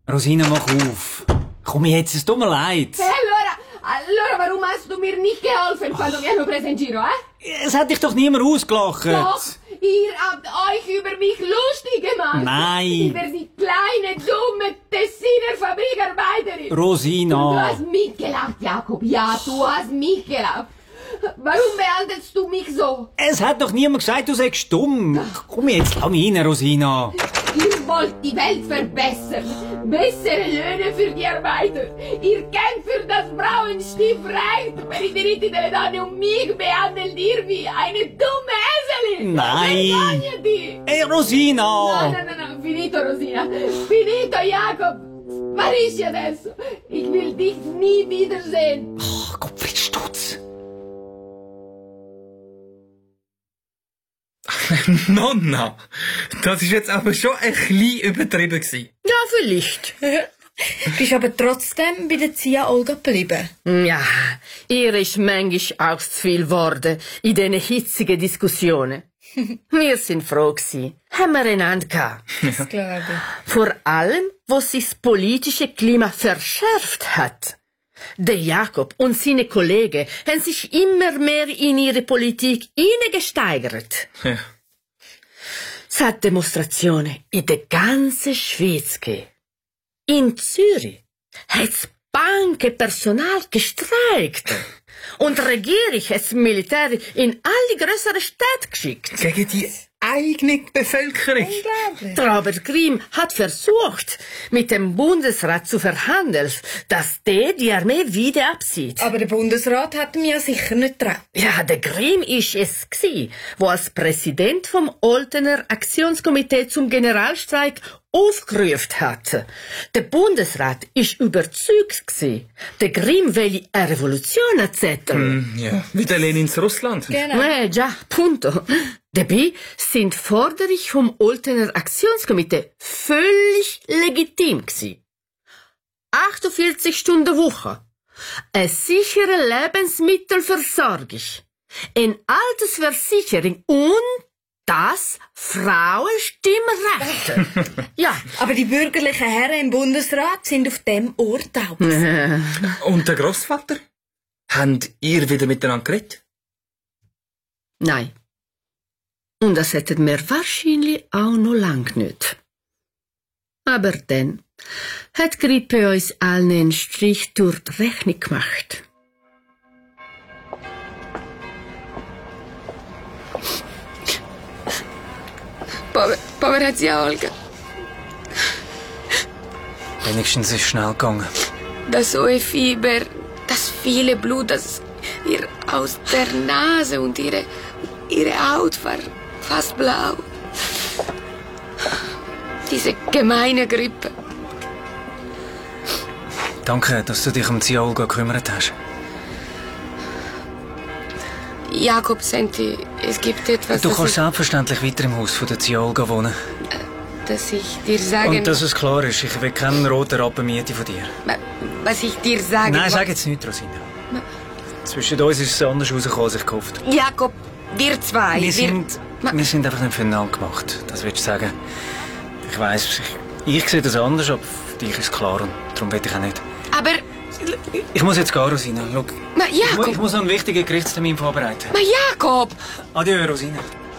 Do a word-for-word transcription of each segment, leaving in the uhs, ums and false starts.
Rosina, mach auf. Komm jetzt, es tut mir leid. E allora, allora warum hast du mir nicht geholfen, quando mi hanno preso in giro, eh? Es hat dich doch niemand ausgelacht. Doch, ihr habt euch über mich lustig gemacht. Nein. Über die kleine, dumme Tessiner Fabrikarbeiterin. Rosina. Du hast mitgelacht, Jakob. Ja, du hast mitgelacht. Warum behandelst du mich so? Es hat doch niemand gesagt, du seist dumm. Komm jetzt, lass mich rein, Rosina. Ihr wollt die Welt verbessern. Bessere Löhne für die Arbeiter. Ihr kämpft für das Frauenstimmrecht. Per i diritti delle donne und mich behandelt ihr wie eine dumme Eselin. Nein. Vergognati. Ey, Rosina. No, no, no, no. Finito, Rosina. Finito, Jakob. Sparisci adesso. Ich will dich nie wiedersehen. Oh, Gottfried Stutz. Nonna, das ist jetzt aber schon ein bisschen übertrieben gewesen. Ja, vielleicht. Bist aber trotzdem bei der Zia Olga geblieben. Ja, ihr ist manchmal auch zu viel geworden in diesen hitzigen Diskussionen. Wir sind froh gewesen. Haben wir einander gehabt. Das glaube ich. Vor allem, wo sich das politische Klima verschärft hat. Der Jakob und seine Kollegen haben sich immer mehr in ihre Politik hineingesteigert. Ja. Es hat Demonstrationen in der ganzen Schweiz gegeben. In Zürich hat das Bankenpersonal gestreikt. Und die Regierung hat das Militär in alle grösseren Städte geschickt. Gegen die eigene Bevölkerung. Unglaublich. Der Robert Grimm hat versucht, mit dem Bundesrat zu verhandeln, dass der die Armee wieder abzieht. Aber der Bundesrat hat ihm ja sicher nicht getraut. Ja, der Grimm ist es gsi, wo als Präsident vom Oltener Aktionskomitee zum Generalstreik aufgerufen hat. Der Bundesrat ist überzeugt gsi, der Grimm will eine Revolution erzetteln. Mm, ja, wie der Lenins Russland. Genau. Eh, già, punto. Dabei sind Forderungen vom Oltener Aktionskomitee völlig legitim gsi. achtundvierzig Stunden Woche, eine sichere Lebensmittelversorgung, eine Altersversicherung und das Frauenstimmrecht. Ja, Aber die bürgerlichen Herren im Bundesrat sind auf dem Urteil. Und der Grossvater? Habt ihr wieder miteinander geredet? nein. Und das hätten wir wahrscheinlich auch noch lang nicht. Aber dann hat Grippe uns allen einen Strich durch die Rechnung gemacht. Pover, povera zia Olga. Wenigstens ist es schnell gegangen. Das hohe Fieber, das viele Blut, das ihr aus der Nase und ihre, ihre Haut war fast blau. Diese gemeine Grippe. Danke, dass du dich um die Olga gekümmert hast. Jakob, Senti, es gibt etwas, Du das kannst ich, selbstverständlich weiter im Haus von der Zia Olga wohnen. das ich dir sagen... Und dass es klar ist, ich will keinen roten Rappen Miete von dir. Wa- Was ich dir sagen... Nein, wa- sag jetzt nicht, Rosina. Zwischen uns ist es anders rausgekommen, als ich gehofft. Jakob, wir zwei... Wir sind, Ma- wir sind einfach nicht füreinander gemacht. Das willst du sagen. Ich weiss, ich, ich sehe das anders, aber für dich ist es klar und darum will ich auch nicht. Aber... Ich muss jetzt gehen, Rosina. Schau, Ma, ich, mu- Jakob... ich muss noch einen wichtigen Gerichtstermin vorbereiten. Ma, Jakob! Adieu, Rosina.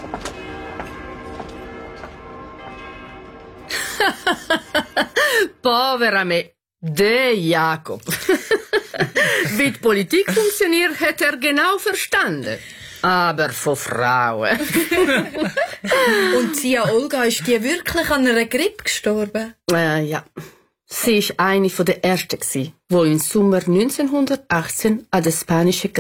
Povera me, der Jakob. Wie die Politik funktioniert, hat er genau verstanden. Aber von Frauen. Und Zia Olga, ist die wirklich an einer Grippe gestorben? Äh, ja. Sie war eine der ersten, die im Sommer neunzehnhundertachtzehn an der spanischen